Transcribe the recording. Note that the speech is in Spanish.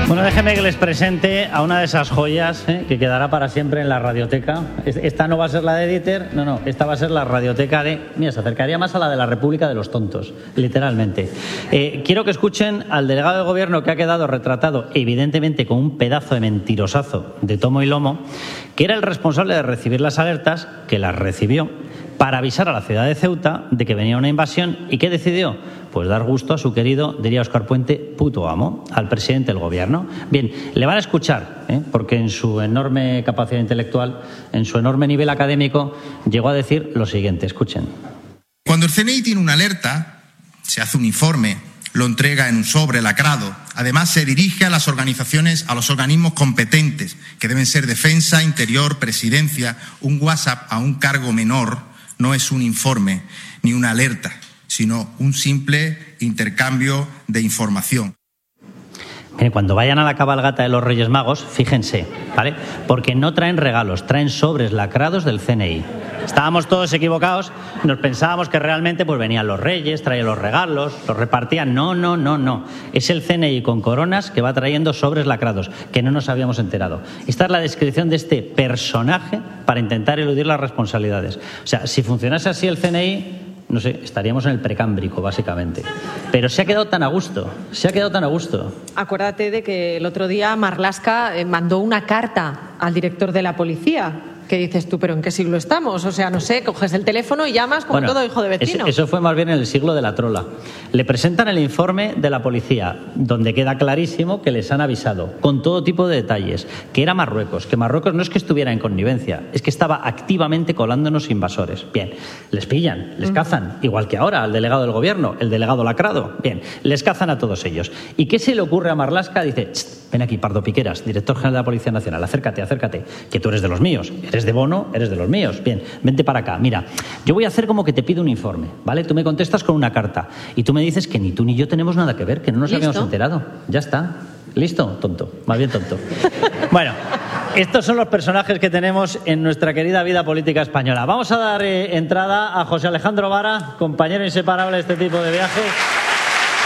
Bueno, déjeme que les presente a una de esas joyas que quedará para siempre en la radioteca. Esta no va a ser la de Dieter, no, esta va a ser la radioteca de... Mira, se acercaría más a la de la República de los Tontos, literalmente. Quiero que escuchen al delegado del Gobierno, que ha quedado retratado evidentemente con un pedazo de mentirosazo de tomo y lomo, que era el responsable de recibir las alertas, que las recibió, para avisar a la ciudad de Ceuta de que venía una invasión. ¿Y qué decidió? Pues dar gusto a su querido, diría Óscar Puente, puto amo, al presidente del Gobierno. Bien, le van a escuchar, porque en su enorme capacidad intelectual, en su enorme nivel académico, llegó a decir lo siguiente. Escuchen. Cuando el CNI tiene una alerta, se hace un informe, lo entrega en un sobre lacrado. Además, se dirige a las organizaciones, a los organismos competentes, que deben ser Defensa, Interior, Presidencia. Un WhatsApp a un cargo menor no es un informe ni una alerta, sino un simple intercambio de información. Cuando vayan a la cabalgata de los Reyes Magos, fíjense, ¿vale? Porque no traen regalos, traen sobres lacrados del CNI. Estábamos todos equivocados, nos pensábamos que realmente pues venían los reyes, traían los regalos, los repartían. No. Es el CNI con coronas que va trayendo sobres lacrados, que no nos habíamos enterado. Esta es la descripción de este personaje para intentar eludir las responsabilidades. O sea, si funcionase así el CNI, no sé, estaríamos en el precámbrico, básicamente. Pero se ha quedado tan a gusto, Acuérdate de que el otro día Marlaska mandó una carta al director de la policía. ¿Qué dices tú? ¿Pero en qué siglo estamos? O sea, no sé, coges el teléfono y llamas como todo hijo de vecino. Eso fue más bien en el siglo de la trola. Le presentan el informe de la policía, donde queda clarísimo que les han avisado, con todo tipo de detalles, que era Marruecos, que Marruecos no es que estuviera en connivencia, es que estaba activamente colándonos invasores. Bien, les pillan, les cazan, igual que ahora al delegado del Gobierno, el delegado lacrado. Bien, les cazan a todos ellos. ¿Y qué se le ocurre a Marlaska? Dice, ven aquí, Pardo Piqueras, director general de la Policía Nacional, acércate, que tú eres de los míos. Eres de Bono, eres de los míos. Bien, vente para acá. Mira, yo voy a hacer como que te pido un informe, ¿vale? Tú me contestas con una carta y tú me dices que ni tú ni yo tenemos nada que ver, que no nos habíamos enterado. Ya está. ¿Listo? Tonto. Más bien tonto. Bueno, estos son los personajes que tenemos en nuestra querida vida política española. Vamos a dar entrada a José Alejandro Vara, compañero inseparable de este tipo de viajes.